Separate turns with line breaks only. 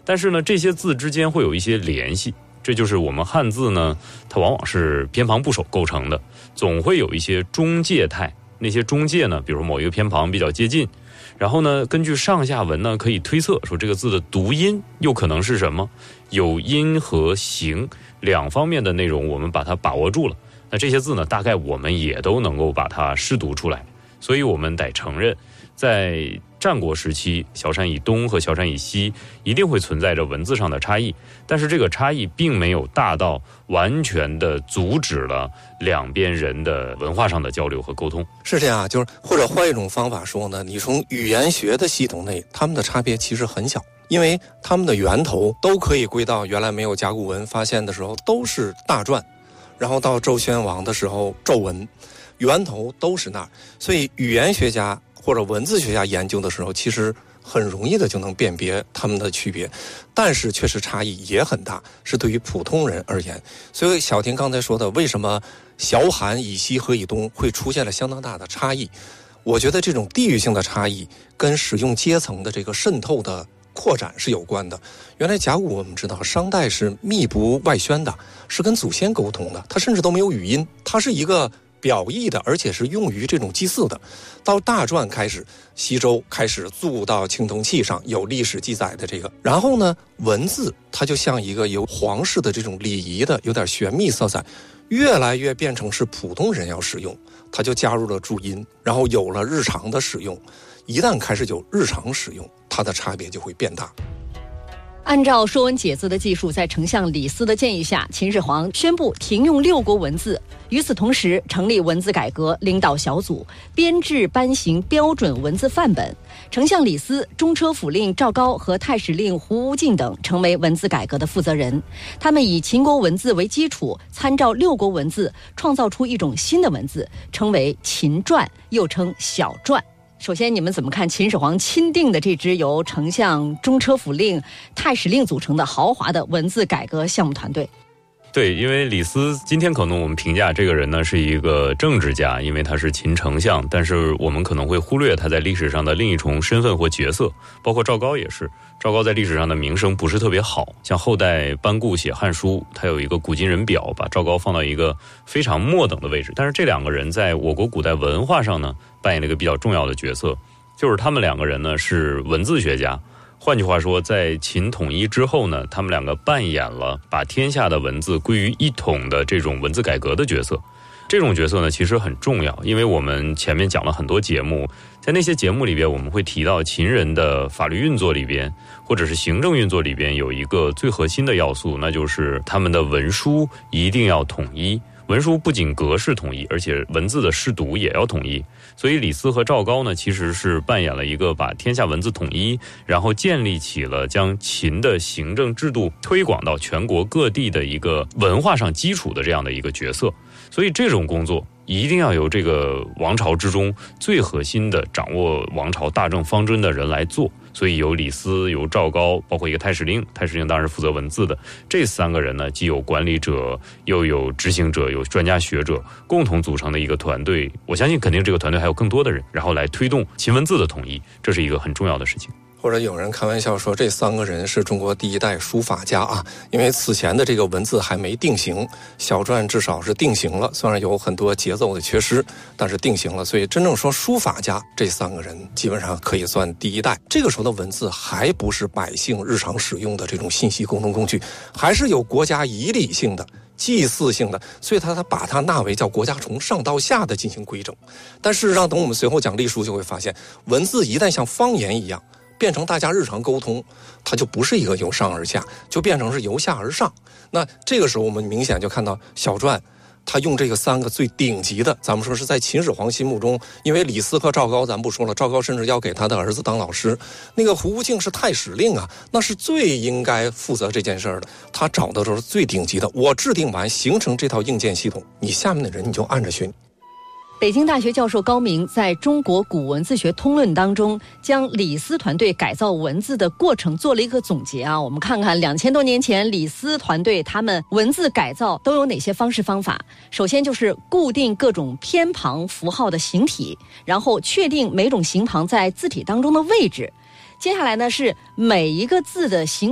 但是呢，这些字之间会有一些联系，这就是我们汉字呢，它往往是偏旁部首构成的，总会有一些中介态。那些中介呢，比如某一个偏旁比较接近，然后呢，根据上下文呢，可以推测说这个字的读音又可能是什么，有音和形两方面的内容，我们把它把握住了。那这些字呢，大概我们也都能够把它识读出来。所以我们得承认，在战国时期，崤山以东和崤山以西一定会存在着文字上的差异，但是这个差异并没有大到完全的阻止了两边人的文化上的交流和沟通。
是这样啊，就是或者换一种方法说呢，你从语言学的系统内，它们的差别其实很小，因为它们的源头都可以归到原来没有甲骨文发现的时候都是大篆，然后到周宣王的时候咒文，源头都是那儿，所以语言学家或者文字学家研究的时候，其实很容易的就能辨别它们的区别，但是确实差异也很大，是对于普通人而言。所以小婷刚才说的，为什么崤函以西和以东会出现了相当大的差异？我觉得这种地域性的差异跟使用阶层的这个渗透的扩展是有关的。原来甲骨我们知道，商代是密不外宣的，是跟祖先沟通的，它甚至都没有语音，它是一个表意的，而且是用于这种祭祀的。到大篆开始，西周开始铸到青铜器上，有历史记载的这个。然后呢，文字它就像一个由皇室的这种礼仪的有点玄秘色彩，越来越变成是普通人要使用，它就加入了注音，然后有了日常的使用。一旦开始有日常使用，它的差别就会变大。
按照《说文解字》的技术，在丞相李斯的建议下，秦始皇宣布停用六国文字。与此同时，成立文字改革领导小组，编制颁行标准文字范本。丞相李斯、中车府令赵高和太史令胡无敬等成为文字改革的负责人。他们以秦国文字为基础，参照六国文字，创造出一种新的文字，称为秦篆，又称小篆。首先，你们怎么看秦始皇钦定的这支由丞相、中车府令、太史令组成的豪华的文字改革项目团队？
对，因为李斯今天可能我们评价这个人呢是一个政治家，因为他是秦丞相，但是我们可能会忽略他在历史上的另一重身份或角色，包括赵高也是。赵高在历史上的名声不是特别好，像后代班固写《汉书》，他有一个古今人表，把赵高放到一个非常末等的位置。但是这两个人在我国古代文化上呢，扮演了一个比较重要的角色，就是他们两个人呢是文字学家。换句话说，在秦统一之后呢，他们两个扮演了把天下的文字归于一统的这种文字改革的角色。这种角色呢其实很重要，因为我们前面讲了很多节目，在那些节目里边我们会提到秦人的法律运作里边或者是行政运作里边有一个最核心的要素，那就是他们的文书一定要统一。文书不仅格式统一，而且文字的识读也要统一。所以李斯和赵高呢，其实是扮演了一个把天下文字统一，然后建立起了将秦的行政制度推广到全国各地的一个文化上基础的这样的一个角色。所以这种工作一定要由这个王朝之中最核心的掌握王朝大政方针的人来做。所以由李斯、由赵高，包括一个太史令，太史令当然是负责文字的，这三个人呢，既有管理者，又有执行者，有专家学者，共同组成的一个团队。我相信肯定这个团队还有更多的人，然后来推动秦文字的统一，这是一个很重要的事情。
或者有人开玩笑说，这三个人是中国第一代书法家啊，因为此前的这个文字还没定型，小篆至少是定型了，虽然有很多节奏的缺失，但是定型了，所以真正说书法家，这三个人基本上可以算第一代。这个时候的文字还不是百姓日常使用的这种信息沟通工具，还是有国家仪礼性的、祭祀性的，所以他把它纳为叫国家从上到下的进行规整。但事实上，等我们随后讲隶书就会发现，文字一旦像方言一样变成大家日常沟通，它就不是一个由上而下，就变成是由下而上。那这个时候我们明显就看到小篆他用这个三个最顶级的，咱们说是在秦始皇心目中，因为李斯和赵高咱不说了，赵高甚至要给他的儿子当老师，那个胡无敬是太史令啊，那是最应该负责这件事的，他找的都是最顶级的，我制定完形成这套硬件系统，你下面的人你就按着学。
北京大学教授高明在中国古文字学通论当中，将李斯团队改造文字的过程做了一个总结啊。我们看看2000多年前李斯团队他们文字改造都有哪些方式方法。首先就是固定各种偏旁符号的形体，然后确定每种形旁在字体当中的位置。接下来呢是每一个字的形